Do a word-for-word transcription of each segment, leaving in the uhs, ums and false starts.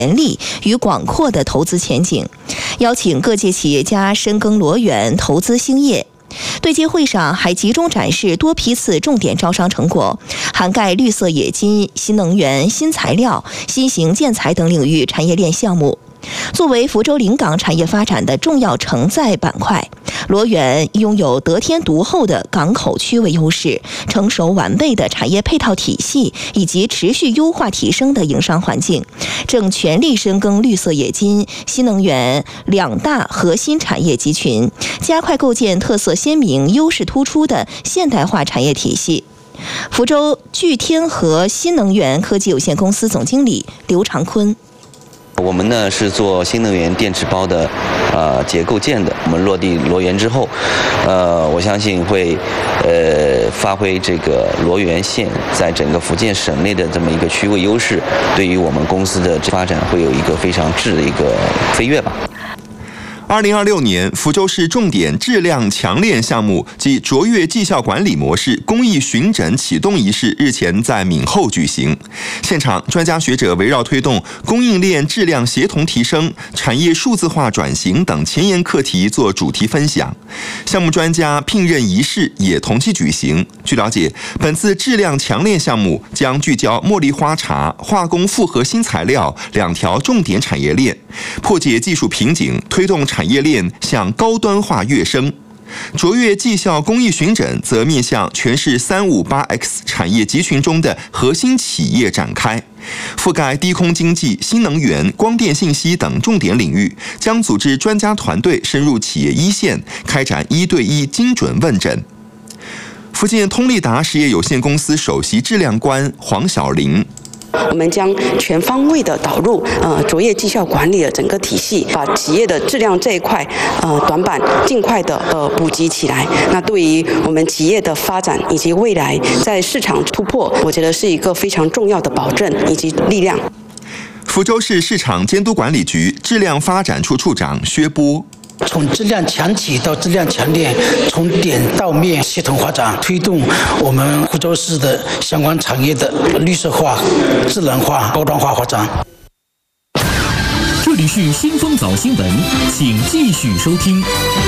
潜力与广阔的投资前景，邀请各界企业家深耕罗源，投资兴业。对接会上还集中展示多批次重点招商成果，涵盖绿色冶金、新能源、新材料、新型建材等领域产业链项目。作为福州临港产业发展的重要承载板块，罗源拥有得天独厚的港口区位优势、成熟完备的产业配套体系以及持续优化提升的营商环境，正全力深耕绿色冶金、新能源两大核心产业集群，加快构建特色鲜明、优势突出的现代化产业体系。福州聚天河新能源科技有限公司总经理刘长坤。 我们呢是做新能源电池包的呃结构件的，我们落地罗源之后，呃，我相信会呃发挥这个罗源县在整个福建省内的这么一个区位优势，对于我们公司的发展会有一个非常质的一个飞跃吧。 二零二六年，福州市重点质量强链项目及卓越绩效管理模式公益巡诊启动仪式日前在闽后举行。现场，专家学者围绕推动供应链质量协同提升、产业数字化转型等前沿课题做主题分享。项目专家聘任仪式也同期举行。据了解，本次质量强链项目将聚焦茉莉花茶、化工复合新材料两条重点产业链，破解技术瓶颈，推动产业链向高端化跃升。卓越绩效公益巡诊则面向全市 三五八 X 产业集群中的核心企业展开，覆盖低空经济、新能源、光电信息等重点领域，将组织专家团队深入企业一线，开展一对一精准问诊。福建通利达实业有限公司首席质量官黄晓玲。 我们将全方位的导入呃卓越绩效管理的整个体系，把企业的质量这一块呃短板尽快的呃补给起来。那对于我们企业的发展以及未来在市场突破，我觉得是一个非常重要的保证以及力量。 福州市市场监督管理局质量发展处处长薛波。 从质量强企到质量强链，从点到面系统发展，推动我们福州市的相关产业的绿色化、智能化、高端化发展。 这里是新风早新闻，请继续收听。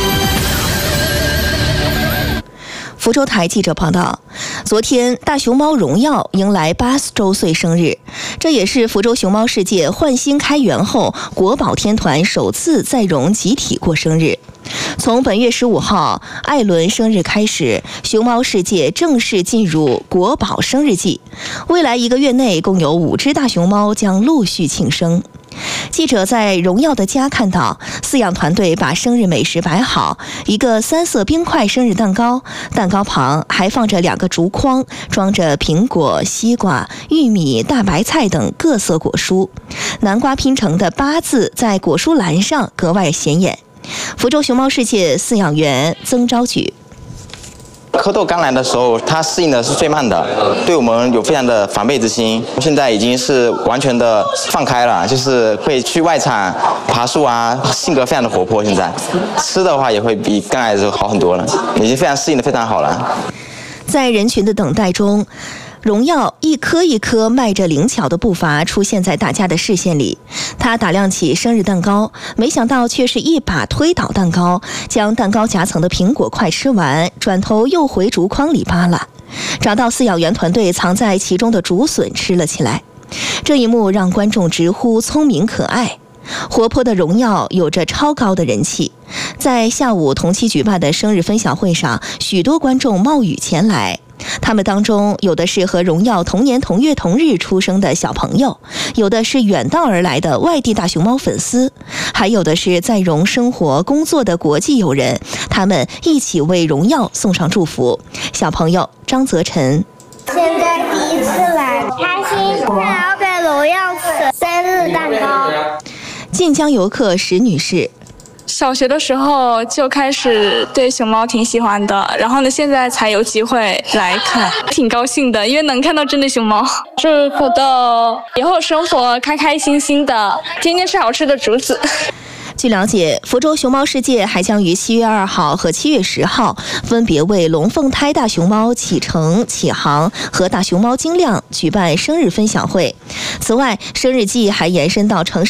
福州台记者报道，昨天大熊猫荣耀迎来八周岁生日，这也是福州熊猫世界焕新开园后国宝天团首次在荣集体过生日。从本月十五号艾伦生日开始，熊猫世界正式进入国宝生日季，未来一个月内共有五只大熊猫将陆续庆生。记者在荣耀的家看到，饲养团队把生日美食摆好，一个三色冰块生日蛋糕，蛋糕旁还放着两个竹筐，装着苹果、西瓜、玉米、大白菜等各色果蔬，南瓜拼成的八字在果蔬栏上格外显眼。福州熊猫世界饲养员曾昭举。 蝌蚪刚来的时候，它适应的是最慢的，对我们有非常的防备之心。现在已经是完全的放开了，就是会去外场爬树啊，性格非常的活泼。现在吃的话也会比刚来的时候好很多了，已经非常适应的非常好了。 在人群的等待中，荣耀一颗一颗迈着灵巧的步伐出现在大家的视线里。他打量起生日蛋糕，没想到却是一把推倒蛋糕，将蛋糕夹层的苹果块吃完，转头又回竹筐里扒拉，找到饲养员团队藏在其中的竹笋吃了起来。这一幕让观众直呼聪明可爱。活泼的荣耀有着超高的人气，在下午同期举办的生日分享会上，许多观众冒雨前来。他们当中有的是和荣耀同年同月同日出生的小朋友，有的是远道而来的外地大熊猫粉丝，还有的是在荣生活工作的国际友人，他们一起为荣耀送上祝福。小朋友张泽晨： 现在第一次来，开心，想要给荣耀吃生日蛋糕。 晋江游客石女士： 小学的时候就开始对熊猫挺喜欢的，然后呢，现在才有机会来看，挺高兴的，因为能看到真的熊猫。祝蝌蚪以后生活开开心心的，天天吃好吃的竹子。 据了解，福州熊猫世界还将于七月二号和七月十号分别为龙凤胎大熊猫启程、启航和大熊猫精亮举办生日分享会。此外，生日季还延伸到城市